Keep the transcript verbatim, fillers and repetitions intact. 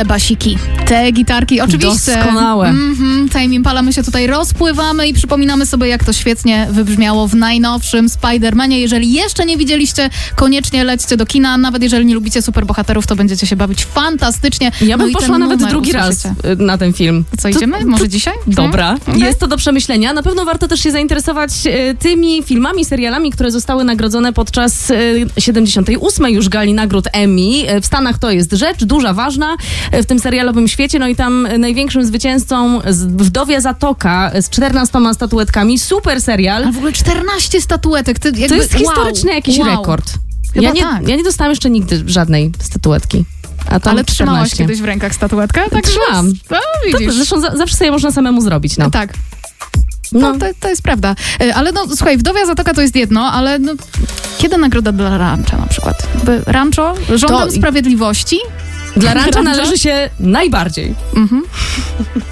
Te basiki, te gitarki, oczywiście. Doskonałe. Mm-hmm, Tame Impala, my się tutaj rozpływamy i przypominamy sobie, jak to świetnie wybrzmiało w najnowszym Spider-Manie. Jeżeli jeszcze nie widzieliście, koniecznie lećcie do kina. Nawet jeżeli nie lubicie superbohaterów, to będziecie się bawić fantastycznie. Ja bym no poszła nawet drugi usłyszycie. raz na ten film. Co, idziemy? To, Może to, dzisiaj? Dobra. Hmm? Jest to do przemyślenia. Na pewno warto też się zainteresować e, tymi filmami, serialami, które zostały nagrodzone podczas e, siedemdziesiątej ósmej już gali nagród Emmy. E, w Stanach to jest rzecz duża, ważna e, w tym serialowym świecie. No i tam największym zwycięzcą z Wdowia Zatoka z czternastoma statuetkami. Super serial. A w ogóle czternaście statuetek. Ty, jakby, To jest historyczny wow, jakiś wow. rekord. Chyba Ja nie, tak. ja nie dostałam jeszcze nigdy żadnej statuetki. A tam Ale trzymałaś czternaście. kiedyś w rękach statuetkę? Tak, Trzymam. No, To, widzisz. zresztą za, zawsze sobie można samemu zrobić. No. Tak. No. No, to, to jest prawda. E, Ale no, słuchaj, Wdowia Zatoka to jest jedno, ale no, kiedy nagroda dla Rancha na przykład? By Rancho? Rządem To- Sprawiedliwości? Dla Rancha Rancha? należy się najbardziej. Mhm.